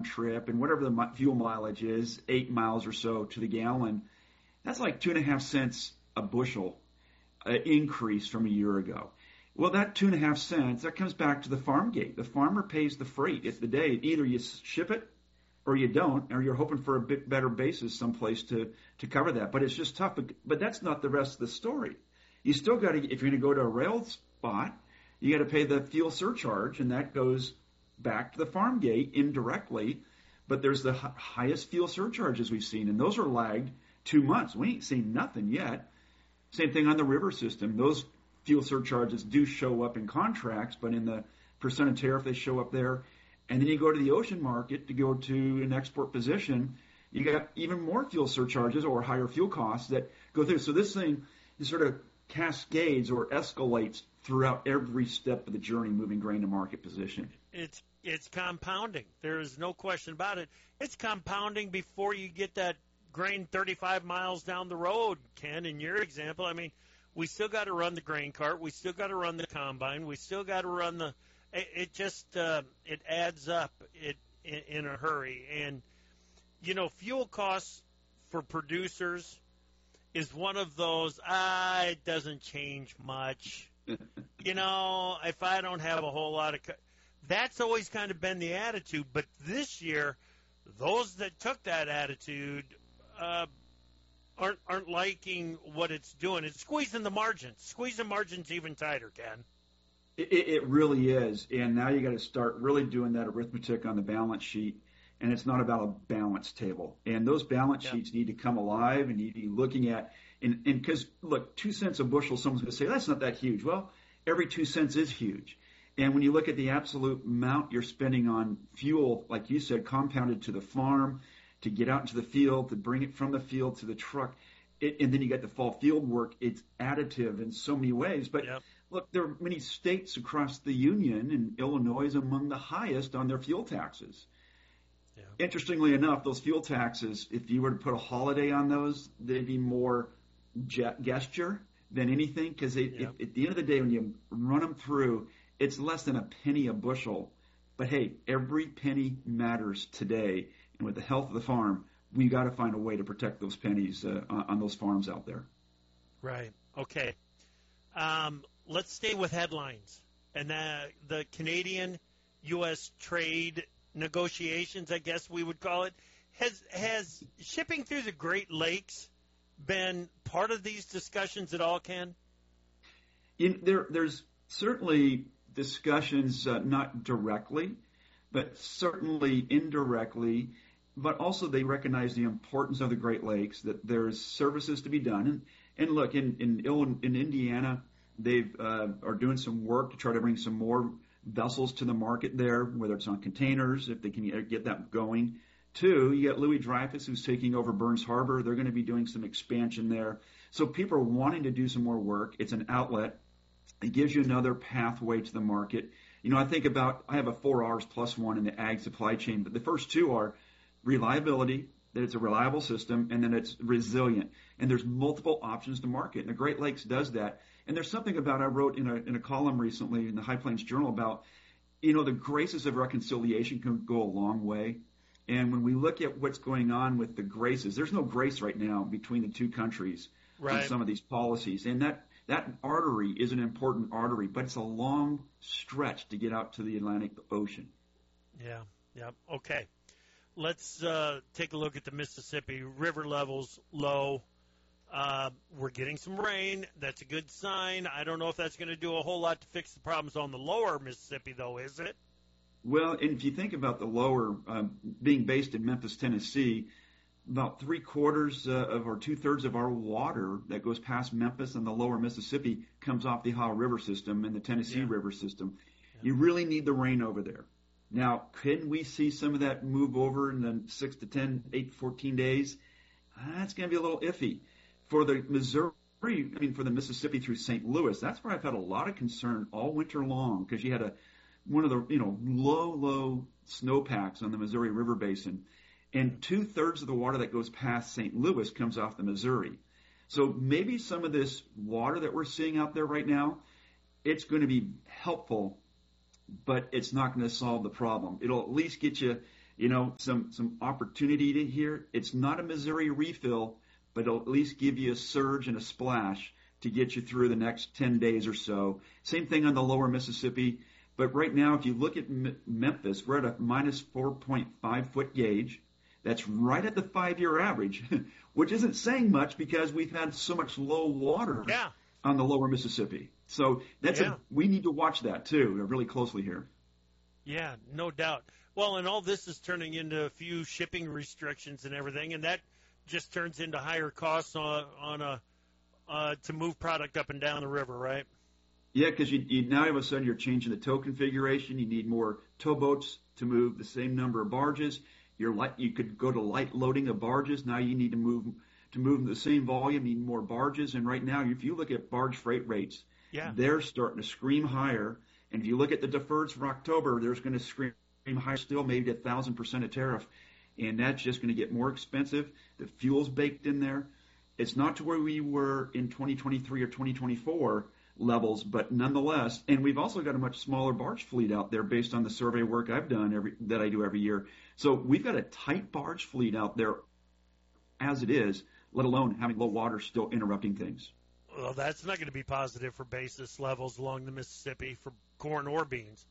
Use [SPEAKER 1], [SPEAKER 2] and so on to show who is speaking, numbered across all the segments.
[SPEAKER 1] trip, and whatever the fuel mileage is, 8 miles or so to the gallon, that's like 2.5 cents a bushel increase from a year ago. Well, that 2.5 cents, that comes back to the farm gate. The farmer pays the freight at the day. Either you ship it or you don't, or you're hoping for a bit better basis someplace to cover that. But it's just tough. But that's not the rest of the story. You still got to, if you're going to go to a rail spot, you got to pay the fuel surcharge, and that goes back to the farm gate indirectly. But there's the highest fuel surcharges we've seen, and those are lagged 2 months. We ain't seen nothing yet. Same thing on the river system. Those fuel surcharges do show up in contracts, but in the percent of tariff, they show up there. And then you go to the ocean market to go to an export position, you got even more fuel surcharges or higher fuel costs that go through. So this thing is sort of cascades or escalates throughout every step of the journey moving grain to market position.
[SPEAKER 2] It's compounding. There is no question about it. It's compounding before you get that grain 35 miles down the road, Ken, in your example. I mean, we still got to run the grain cart. We still got to run the combine. We still got to run the – it just it adds up in a hurry. And, you know, fuel costs for producers is one of those, it doesn't change much. You know, if I don't have a whole lot of that's always kind of been the attitude. But this year, those that took that attitude aren't liking what it's doing. It's squeezing the margins even tighter, Ken.
[SPEAKER 1] It really is. And now you got to start really doing that arithmetic on the balance sheet. And it's not about a balance table. And those balance sheets need to come alive, and need to be looking at, and because, look, 2 cents a bushel, someone's going to say, that's not that huge. Well, every 2 cents is huge. And when you look at the absolute amount you're spending on fuel, like you said, compounded to the farm, to get out into the field, to bring it from the field to the truck, and then you got the fall field work, it's additive in so many ways. But look, there are many states across the union, and Illinois is among the highest on their fuel taxes. Yeah. Interestingly enough, those fuel taxes, if you were to put a holiday on those, they'd be more gesture than anything, because at the end of the day, when you run them through, it's less than a penny a bushel. But hey, every penny matters today. And with the health of the farm, we got to find a way to protect those pennies on those farms out there.
[SPEAKER 2] Right. Okay. Let's stay with headlines. And the Canadian-U.S. trade negotiations, I guess we would call it. Has shipping through the Great Lakes been part of these discussions at all, Ken?
[SPEAKER 1] There's certainly discussions, not directly, but certainly indirectly. But also they recognize the importance of the Great Lakes, that there's services to be done. And look, in Indiana, they are doing some work to try to bring some more vessels to the market there, whether it's on containers, if they can get that going. Two, you got Louis Dreyfus, who's taking over Burns Harbor. They're going to be doing some expansion there. So people are wanting to do some more work. It's an outlet. It gives you another pathway to the market. You know, I have a 4 R's plus one in the ag supply chain, but the first two are reliability, that it's a reliable system, and then it's resilient. And there's multiple options to market. And the Great Lakes does that. And there's something about, I wrote in a column recently in the High Plains Journal about, you know, the graces of reconciliation can go a long way. And when we look at what's going on with the graces, there's no grace right now between the two countries on some of these policies. And that artery is an important artery, but it's a long stretch to get out to the Atlantic Ocean.
[SPEAKER 2] Yeah. Okay. Let's take a look at the Mississippi. River levels low. We're getting some rain. That's a good sign. I don't know if that's going to do a whole lot to fix the problems on the lower Mississippi, though, is it?
[SPEAKER 1] Well, and if you think about the lower, being based in Memphis, Tennessee, about 3/4 or 2/3 of our water that goes past Memphis and the lower Mississippi comes off the Ohio River system and the Tennessee River system. Yeah. You really need the rain over there. Now, can we see some of that move over in the 6 to 10, 8 to 14 days? That's going to be a little iffy. For the for the Mississippi through St. Louis, that's where I've had a lot of concern all winter long, because you had one of the low snowpacks on the Missouri River Basin, and 2/3 of the water that goes past St. Louis comes off the Missouri. So maybe some of this water that we're seeing out there right now, it's going to be helpful, but it's not going to solve the problem. It'll at least get you some opportunity here. It's not a Missouri refill, but it'll at least give you a surge and a splash to get you through the next 10 days or so. Same thing on the lower Mississippi. But right now, if you look at Memphis, we're at a minus 4.5 foot gauge. That's right at the 5-year average, which isn't saying much because we've had so much low water on the lower Mississippi. So we need to watch that too, really closely here.
[SPEAKER 2] Yeah, no doubt. Well, and all this is turning into a few shipping restrictions and everything, and that just turns into higher costs to move product up and down the river, right?
[SPEAKER 1] Yeah, because you now all of a sudden you're changing the tow configuration. You need more towboats to move the same number of barges. You could go to light loading of barges. Now you need to move the same volume. You need more barges. And right now, if you look at barge freight rates, they're starting to scream higher. And if you look at the deferreds for October, there's going to scream higher still, maybe 1,000% of tariff. And that's just going to get more expensive. The fuel's baked in there. It's not to where we were in 2023 or 2024 levels, but nonetheless, and we've also got a much smaller barge fleet out there based on the survey work I've done that I do every year. So we've got a tight barge fleet out there as it is, let alone having low water still interrupting things.
[SPEAKER 2] Well, that's not going to be positive for basis levels along the Mississippi for corn or beans.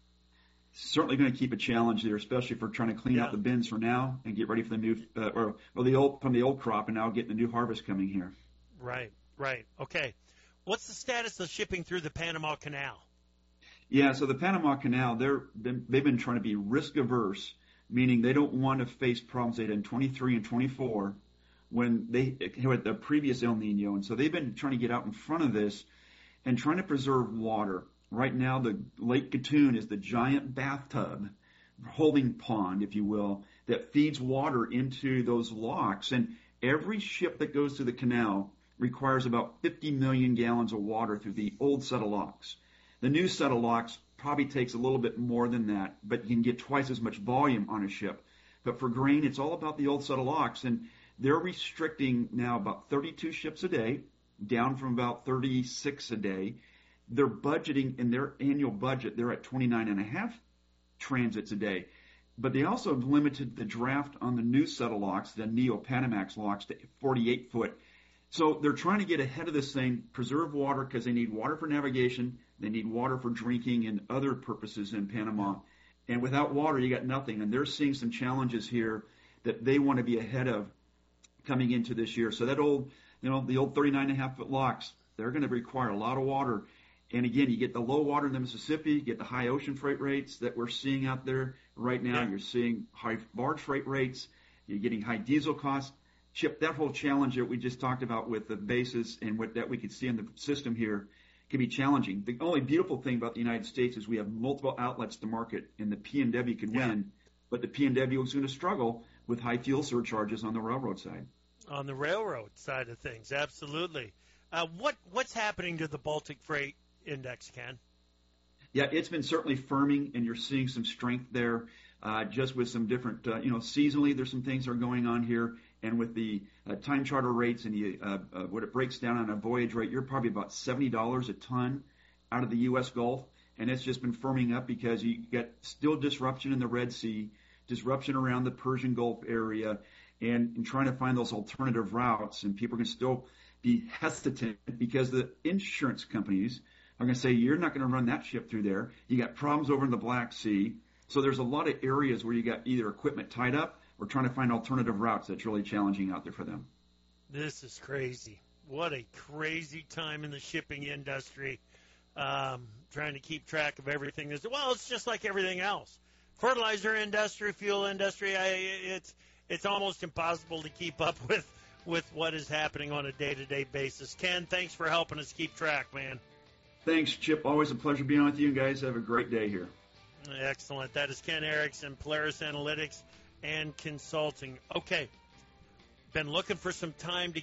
[SPEAKER 1] Certainly going to keep a challenge there, especially for trying to clean out the bins for now and get ready for the new, from the old crop and now getting the new harvest coming here.
[SPEAKER 2] Right. Okay. What's the status of shipping through the Panama Canal?
[SPEAKER 1] Yeah, so the Panama Canal, they've been trying to be risk averse, meaning they don't want to face problems they had in 23 and 24 when they had the previous El Nino. And so they've been trying to get out in front of this and trying to preserve water. Right now, the Lake Gatun is the giant bathtub, holding pond, if you will, that feeds water into those locks. And every ship that goes through the canal requires about 50 million gallons of water through the old set of locks. The new set of locks probably takes a little bit more than that, but you can get twice as much volume on a ship. But for grain, it's all about the old set of locks, and they're restricting now about 32 ships a day, down from about 36 a day. They're budgeting in their annual budget, they're at 29 and a half transits a day. But they also have limited the draft on the new set of locks, the Neo-Panamax locks, to 48 foot. So they're trying to get ahead of this thing, preserve water because they need water for navigation, they need water for drinking and other purposes in Panama. And without water, you got nothing. And they're seeing some challenges here that they want to be ahead of coming into this year. So that old, the old 39.5 foot locks, they're going to require a lot of water. And again, you get the low water in the Mississippi, you get the high ocean freight rates that we're seeing out there right now. Yeah. You're seeing high barge freight rates. You're getting high diesel costs. Chip, that whole challenge that we just talked about with the basis and what that we could see in the system here can be challenging. The only beautiful thing about the United States is we have multiple outlets to market, and the PNW can win, but the PNW is going to struggle with high fuel surcharges on the railroad side.
[SPEAKER 2] On the railroad side of things, absolutely. What's happening to the Baltic Freight Index, Ken?
[SPEAKER 1] Yeah, it's been certainly firming, and you're seeing some strength there, just with some different, seasonally there's some things that are going on here. And with the time charter rates and the what it breaks down on a voyage rate, you're probably about $70 a ton out of the U.S. Gulf. And it's just been firming up because you get still disruption in the Red Sea, disruption around the Persian Gulf area, and trying to find those alternative routes. And people can still be hesitant because the insurance companies are going to say, you're not going to run that ship through there. You got problems over in the Black Sea. So there's a lot of areas where you got either equipment tied up or trying to find alternative routes that's really challenging out there for them.
[SPEAKER 2] This is crazy. What a crazy time in the shipping industry, trying to keep track of everything. It's just like everything else. Fertilizer industry, fuel industry, it's almost impossible to keep up with what is happening on a day-to-day basis. Ken, thanks for helping us keep track, man.
[SPEAKER 1] Thanks, Chip. Always a pleasure being with you. You guys have a great day here.
[SPEAKER 2] Excellent. That is Ken Erickson, Polaris Analytics and Consulting. Okay, been looking for some time to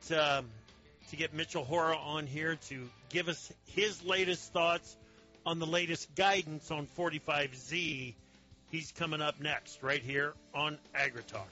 [SPEAKER 2] get Mitchell Hora on here to give us his latest thoughts on the latest guidance on 45Z. He's coming up next, right here on AgriTalk.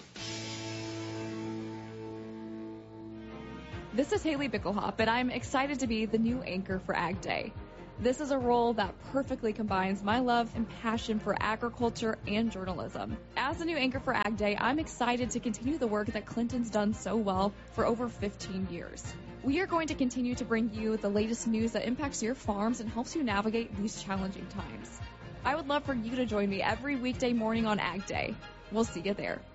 [SPEAKER 3] This is Haley Bickelhop, and I'm excited to be the new anchor for Ag Day. This is a role that perfectly combines my love and passion for agriculture and journalism. As the new anchor for Ag Day, I'm excited to continue the work that Clinton's done so well for over 15 years. We are going to continue to bring you the latest news that impacts your farms and helps you navigate these challenging times. I would love for you to join me every weekday morning on Ag Day. We'll see you there.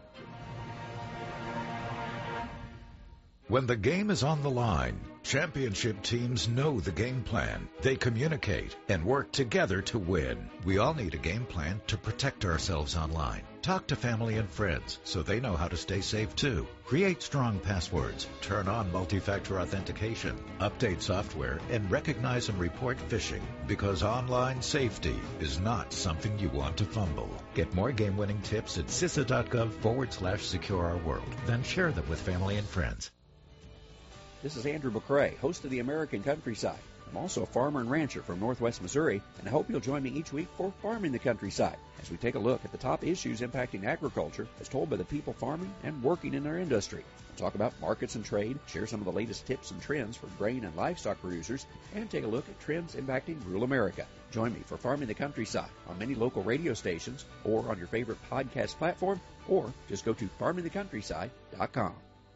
[SPEAKER 4] When the game is on the line, championship teams know the game plan. They communicate and work together to win. We all need a game plan to protect ourselves online. Talk to family and friends so they know how to stay safe too. Create strong passwords, turn on multi-factor authentication, update software, and recognize and report phishing, because online safety is not something you want to fumble. Get more game-winning tips at CISA.gov/secure-our-world. Then share them with family and friends.
[SPEAKER 5] This is Andrew McCrae, host of the American Countryside. I'm also a farmer and rancher from Northwest Missouri, and I hope you'll join me each week for Farming the Countryside, as we take a look at the top issues impacting agriculture as told by the people farming and working in our industry. We'll talk about markets and trade, share some of the latest tips and trends for grain and livestock producers, and take a look at trends impacting rural America. Join me for Farming the Countryside on many local radio stations or on your favorite podcast platform, or just go to farmingthecountryside.com.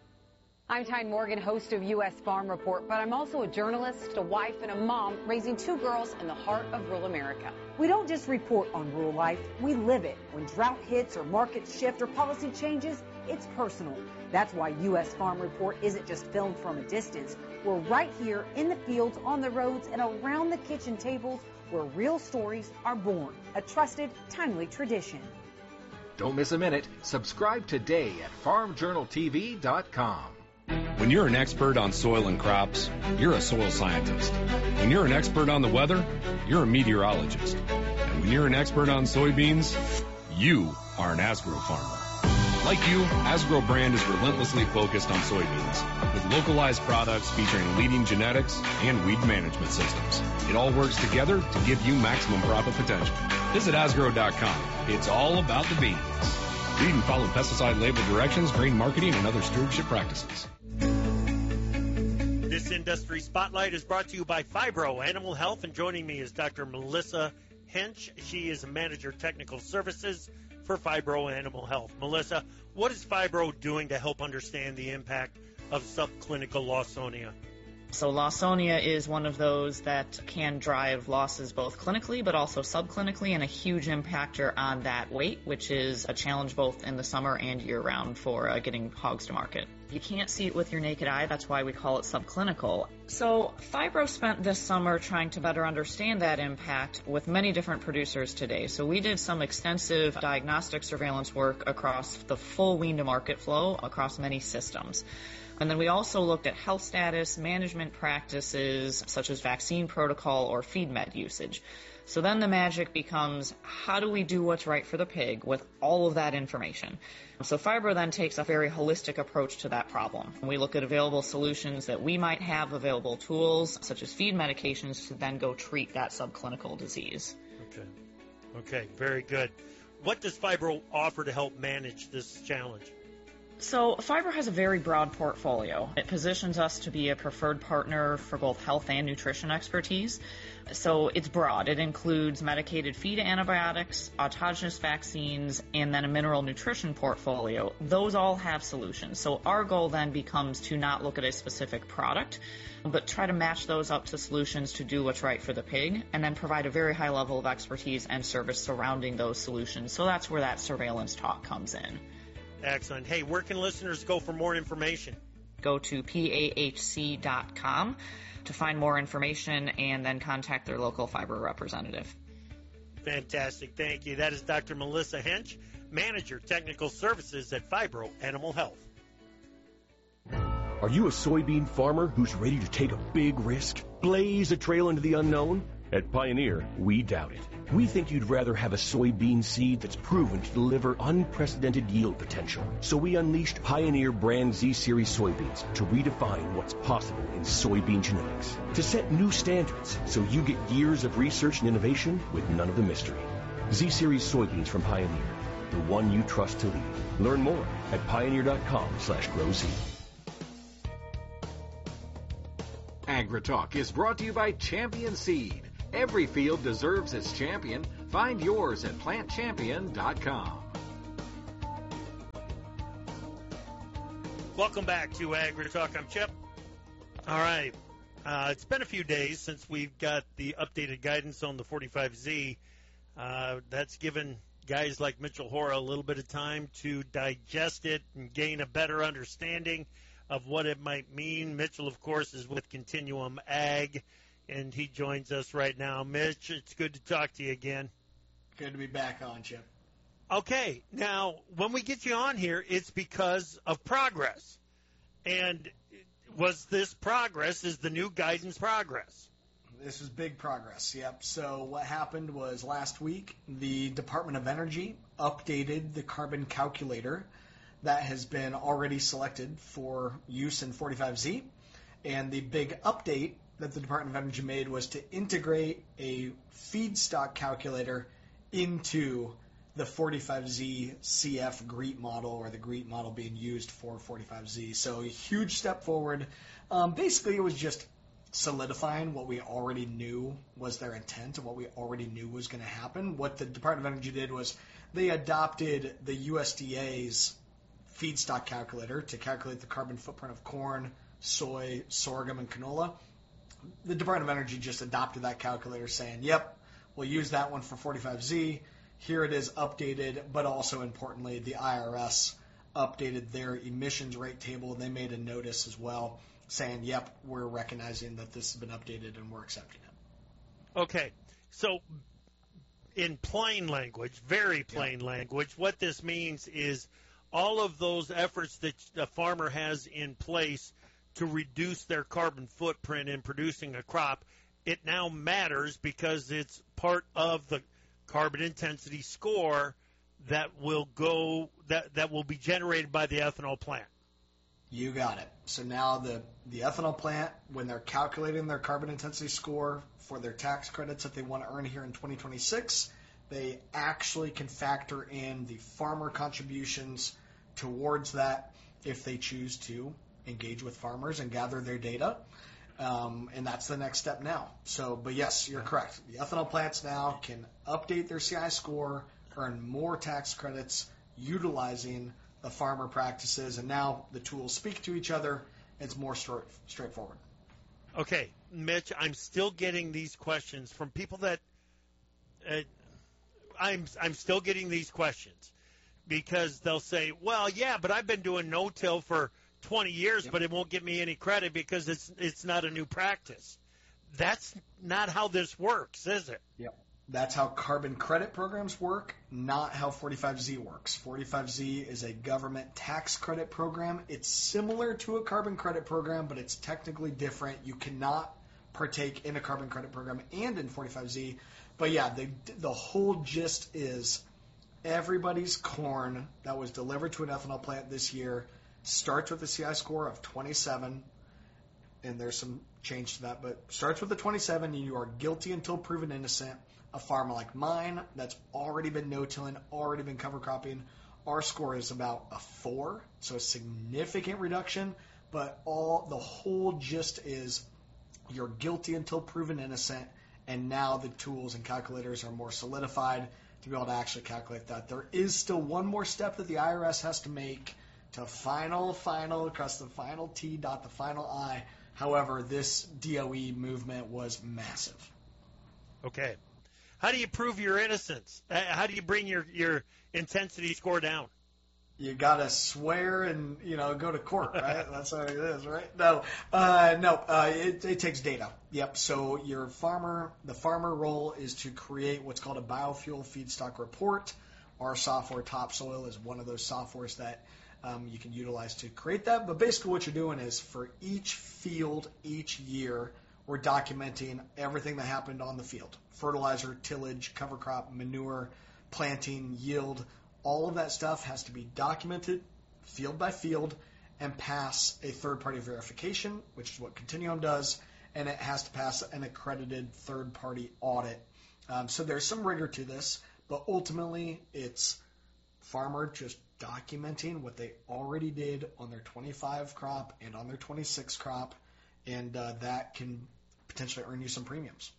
[SPEAKER 6] I'm Tyne Morgan, host of U.S. Farm Report, but I'm also a journalist, a wife, and a mom raising two girls in the heart of rural America.
[SPEAKER 7] We don't just report on rural life, we live it. When drought hits or markets shift or policy changes, it's personal. That's why U.S. Farm Report isn't just filmed from a distance. We're right here in the fields, on the roads, and around the kitchen tables where real stories are born. A trusted, timely tradition.
[SPEAKER 8] Don't miss a minute. Subscribe today at farmjournaltv.com.
[SPEAKER 9] When you're an expert on soil and crops, you're a soil scientist. When you're an expert on the weather, you're a meteorologist. And when you're an expert on soybeans, you are an Asgrow farmer. Like you, Asgrow brand is relentlessly focused on soybeans, with localized products featuring leading genetics and weed management systems. It all works together to give you maximum profit potential. Visit Asgrow.com. It's all about the beans. Read and follow pesticide label directions, grain marketing, and other stewardship practices.
[SPEAKER 2] This Industry Spotlight is brought to you by Phibro Animal Health, and joining me is Dr. Melissa Hench. She is a Manager Technical Services for Phibro Animal Health. Melissa, what is Phibro doing to help understand the impact of subclinical Lawsonia?
[SPEAKER 10] So Lawsonia is one of those that can drive losses both clinically but also subclinically, and a huge impactor on that weight, which is a challenge both in the summer and year-round for getting hogs to market. You can't see it with your naked eye. That's why we call it subclinical. So Phibro spent this summer trying to better understand that impact with many different producers today. So we did some extensive diagnostic surveillance work across the full wean-to-market flow across many systems. And then we also looked at health status, management practices, such as vaccine protocol or feed med usage. So then the magic becomes, how do we do what's right for the pig with all of that information? So Phibro then takes a very holistic approach to that problem. We look at available solutions that we might have, available tools, such as feed medications, to then go treat that subclinical disease.
[SPEAKER 2] Okay, very good. What does Phibro offer to help manage this challenge?
[SPEAKER 10] So Phibro has a very broad portfolio. It positions us to be a preferred partner for both health and nutrition expertise. So it's broad. It includes medicated feed antibiotics, autogenous vaccines, and then a mineral nutrition portfolio. Those all have solutions. So our goal then becomes to not look at a specific product, but try to match those up to solutions to do what's right for the pig, and then provide a very high level of expertise and service surrounding those solutions. So that's where that surveillance talk comes in.
[SPEAKER 2] Excellent. Hey, where can listeners go for more information?
[SPEAKER 10] Go to PAHC.com to find more information and then contact their local Phibro representative.
[SPEAKER 2] Fantastic. Thank you. That is Dr. Melissa Hench, Manager Technical Services at Phibro Animal Health.
[SPEAKER 11] Are you a soybean farmer who's ready to take a big risk? Blaze a trail into the unknown? At Pioneer, we doubt it. We think you'd rather have a soybean seed that's proven to deliver unprecedented yield potential. So we unleashed Pioneer brand Z-Series soybeans to redefine what's possible in soybean genetics. To set new standards so you get years of research and innovation with none of the mystery. Z-Series soybeans from Pioneer, the one you trust to lead. Learn more at pioneer.com/growz.
[SPEAKER 8] AgriTalk is brought to you by Champion Seed. Every field deserves its champion. Find yours at plantchampion.com.
[SPEAKER 2] Welcome back to AgriTalk. I'm Chip. All right. It's been a few days since we've got the updated guidance on the 45Z. That's given guys like Mitchell Hora a little bit of time to digest it and gain a better understanding of what it might mean. Mitchell, of course, is with Continuum Ag, and he joins us right now. Mitch, it's good to talk to you again.
[SPEAKER 12] Good to be back on, Chip.
[SPEAKER 2] Okay, now, when we get you on here, it's because of progress. And was this progress? Is the new guidance progress?
[SPEAKER 12] This is big progress, yep. So what happened was last week, the Department of Energy updated the carbon calculator that has been already selected for use in 45Z. And the big update that the Department of Energy made was to integrate a feedstock calculator into the 45Z CF GREET model, or the GREET model being used for 45Z. So a huge step forward. Basically, it was just solidifying what we already knew was their intent and what we already knew was going to happen. What the Department of Energy did was they adopted the USDA's feedstock calculator to calculate the carbon footprint of corn, soy, sorghum, and canola. The Department of Energy just adopted that calculator saying, yep, we'll use that one for 45Z. Here it is updated, but also importantly, the IRS updated their emissions rate table, and they made a notice as well saying, yep, we're recognizing that this has been updated and we're accepting it.
[SPEAKER 2] Okay. So in plain language, very plain language, what this means is all of those efforts that a farmer has in place to reduce their carbon footprint in producing a crop, it now matters because it's part of the carbon intensity score that will be generated by the ethanol plant.
[SPEAKER 12] You got it. So now the ethanol plant, when they're calculating their carbon intensity score for their tax credits that they want to earn here in 2026, they actually can factor in the farmer contributions towards that if they choose to engage with farmers and gather their data. And that's the next step now. So, but yes, you're correct. The ethanol plants now can update their CI score, earn more tax credits utilizing the farmer practices, and now the tools speak to each other. It's more straightforward.
[SPEAKER 2] Okay, Mitch, I'm still getting these questions from people that I'm still getting these questions because they'll say, well, yeah, but I've been doing no-till for 20 years, but it won't give me any credit because it's not a new practice. That's not how this works, is it?
[SPEAKER 12] Yep. That's how carbon credit programs work, not how 45Z works. 45Z is a government tax credit program. It's similar to a carbon credit program, but it's technically different. You cannot partake in a carbon credit program and in 45Z. But yeah, the whole gist is everybody's corn that was delivered to an ethanol plant this year starts with a CI score of 27, and there's some change to that, but starts with a 27, and you are guilty until proven innocent. A farmer like mine that's already been no-tilling, already been cover cropping, our score is about a 4, so a significant reduction, but the whole gist is you're guilty until proven innocent, and now the tools and calculators are more solidified to be able to actually calculate that. There is still one more step that the IRS has to make to final, across the final T dot the final I. However, this DOE movement was massive.
[SPEAKER 2] Okay. How do you prove your innocence? How do you bring your intensity score down?
[SPEAKER 12] You got to swear and, go to court, right? That's how it is, right? It takes data. Yep. So the farmer role is to create what's called a biofuel feedstock report. Our software, Topsoil, is one of those softwares that you can utilize to create that. But basically what you're doing is for each field, each year, we're documenting everything that happened on the field. Fertilizer, tillage, cover crop, manure, planting, yield, all of that stuff has to be documented field by field and pass a third-party verification, which is what Continuum does, and it has to pass an accredited third-party audit. So there's some rigor to this, but ultimately it's farmer just documenting what they already did on their 25 crop and on their 26 crop, and that can potentially earn you some premiums.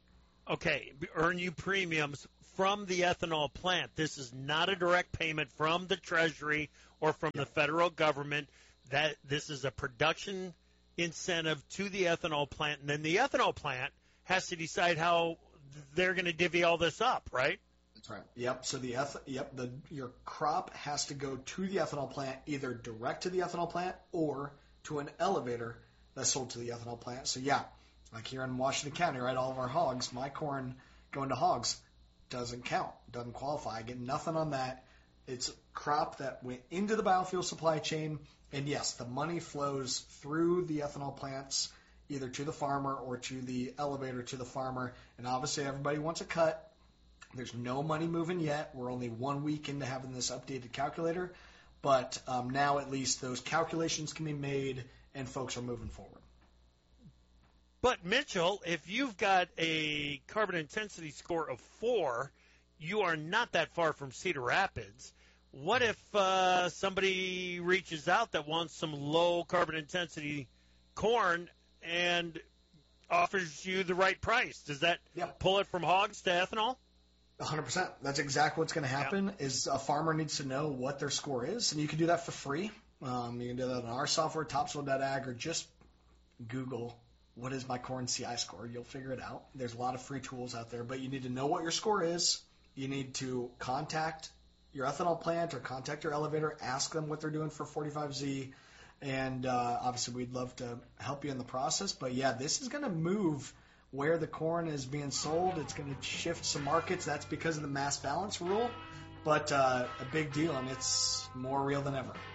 [SPEAKER 2] Okay, earn you premiums from the ethanol plant. This is not a direct payment from the Treasury or from the federal government. That this is a production incentive to the ethanol plant, and then the ethanol plant has to decide how they're going to divvy all this up, right?
[SPEAKER 12] That's right. Yep. So your crop has to go to the ethanol plant, either direct to the ethanol plant or to an elevator that's sold to the ethanol plant. So yeah, like here in Washington County, right, all of our hogs, my corn going to hogs doesn't count, doesn't qualify. I get nothing on that. It's crop that went into the biofuel supply chain, and yes, the money flows through the ethanol plants, either to the farmer or to the elevator to the farmer. And obviously everybody wants a cut. There's no money moving yet. We're only 1 week into having this updated calculator. But now at least those calculations can be made and folks are moving forward.
[SPEAKER 2] But, Mitchell, if you've got a carbon intensity score of 4, you are not that far from Cedar Rapids. What if somebody reaches out that wants some low carbon intensity corn and offers you the right price? Does that pull it from hogs to ethanol?
[SPEAKER 12] 100%. That's exactly what's going to happen. Is a farmer needs to know what their score is, and you can do that for free. You can do that on our software, Topsoil.ag, or just Google what is my corn CI score. You'll figure it out. There's a lot of free tools out there, but you need to know what your score is. You need to contact your ethanol plant or contact your elevator, ask them what they're doing for 45Z, and obviously we'd love to help you in the process. But yeah, this is going to move where the corn is being sold. It's going to shift some markets. That's because of the mass balance rule, but a big deal, and it's more real than ever.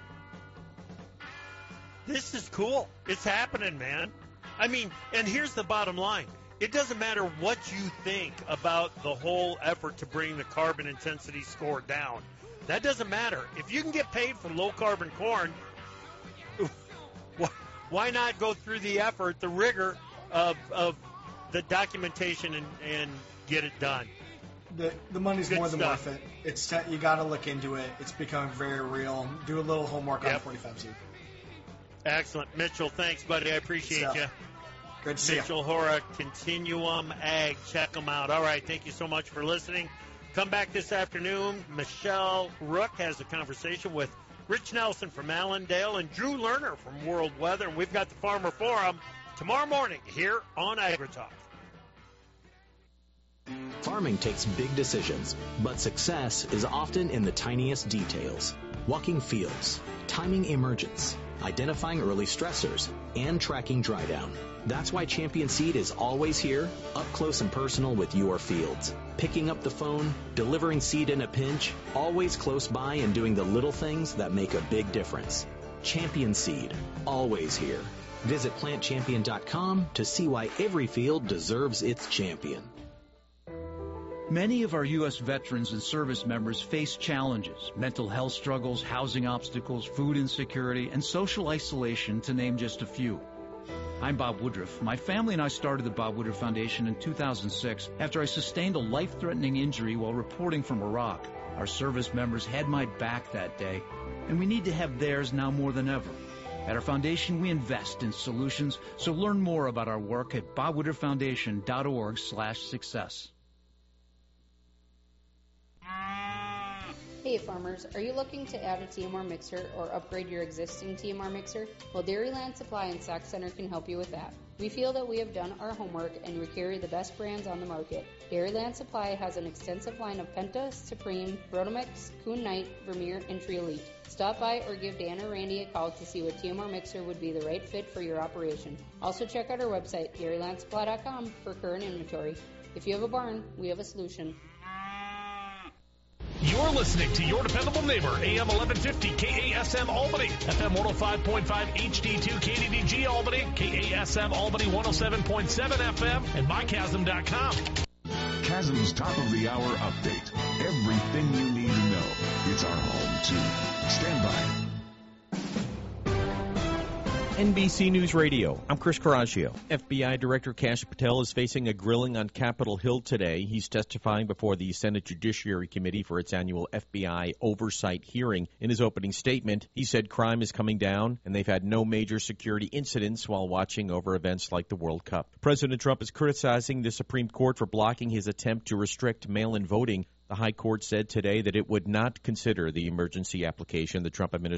[SPEAKER 2] This is cool. It's happening, man. I mean, and here's the bottom line. It doesn't matter what you think about the whole effort to bring the carbon intensity score down. That doesn't matter. If you can get paid for low-carbon corn, why not go through the effort, the rigor of the documentation and get it done?
[SPEAKER 12] The money's more than worth it. It's you got to look into it. It's becoming very real. Do a little homework on 45Z.
[SPEAKER 2] Excellent. Mitchell, thanks, buddy. I appreciate you.
[SPEAKER 12] Good to see you.
[SPEAKER 2] Mitchell Hora, Continuum Ag. Check them out. All right, thank you so much for listening. Come back this afternoon. Michelle Rook has a conversation with Rich Nelson from Allendale and Drew Lerner from World Weather. And we've got the Farmer Forum tomorrow morning here on AgriTalk.
[SPEAKER 13] Farming takes big decisions, but success is often in the tiniest details. Walking fields, timing emergence, identifying early stressors, and tracking dry down. That's why Champion Seed is always here, up close and personal with your fields. Picking up the phone, delivering seed in a pinch, always close by and doing the little things that make a big difference. Champion Seed, always here. Visit plantchampion.com to see why every field deserves its champion.
[SPEAKER 14] Many of our U.S. veterans and service members face challenges, mental health struggles, housing obstacles, food insecurity, and social isolation, to name just a few. I'm Bob Woodruff. My family and I started the Bob Woodruff Foundation in 2006 after I sustained a life-threatening injury while reporting from Iraq. Our service members had my back that day, and we need to have theirs now more than ever. At our foundation, we invest in solutions, so learn more about our work at bobwoodrufffoundation.org/success.
[SPEAKER 15] Hey farmers, are you looking to add a TMR mixer or upgrade your existing TMR mixer? Well, Dairyland Supply and Sac Center can help you with that. We feel that we have done our homework and we carry the best brands on the market. Dairyland Supply has an extensive line of Penta, Supreme, Rotomix, Kuhn Knight, Vermeer, and Tree Elite. Stop by or give Dan or Randy a call to see what TMR mixer would be the right fit for your operation. Also check out our website, dairylandsupply.com, for current inventory. If you have a barn, we have a solution.
[SPEAKER 16] You're listening to your dependable neighbor, AM 1150 KASM Albany, FM 105.5 HD2 KDDG Albany, KASM Albany 107.7 FM, and mychasm.com.
[SPEAKER 17] Chasm's top of the hour update. Everything you need to know. It's our home, too. Stand by.
[SPEAKER 18] NBC News Radio, I'm Chris Caraccio. FBI Director Kash Patel is facing a grilling on Capitol Hill today. He's testifying before the Senate Judiciary Committee for its annual FBI oversight hearing. In his opening statement, he said crime is coming down and they've had no major security incidents while watching over events like the World Cup. President Trump is criticizing the Supreme Court for blocking his attempt to restrict mail-in voting. The High Court said today that it would not consider the emergency application the Trump administration